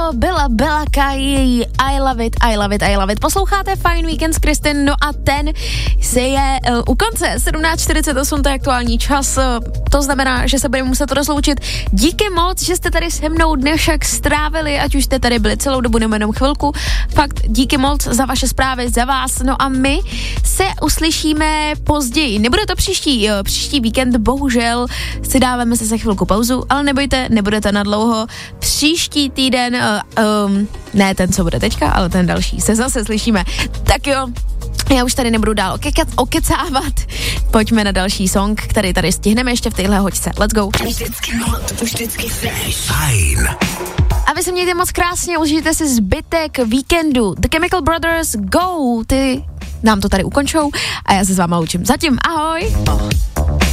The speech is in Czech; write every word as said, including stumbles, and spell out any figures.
Bella Bellaka, její I love it, I love it, I love it. Posloucháte Fajn víkend s Kristin, no a ten se je uh, u konce, sedmnáct čtyřicet osm, to je aktuální čas, uh, to znamená, že se budeme muset rozloučit. Díky moc, že jste tady se mnou dnešek strávili, ať už jste tady byli celou dobu nebo jenom chvilku. Fakt díky moc za vaše zprávy, za vás, no a my se uslyšíme později. Nebude to příští, jo, příští víkend, bohužel si dáváme se za chvilku pauzu, ale nebojte, nebude to na dlouho. Příští týden, uh, um, ne ten, co bude teďka, ale ten další, se zase slyšíme. Tak jo, já už tady nebudu dál okec, okecávat. Pojďme na další song, který tady stihneme ještě v téhle hoďce. Let's go. Vždycky hot, vždycky fresh. Fajn. A vy se mějte moc krásně, užijte si zbytek víkendu. The Chemical Brothers, go! Ty nám to tady ukončou a já se s váma loučím. Zatím, ahoj!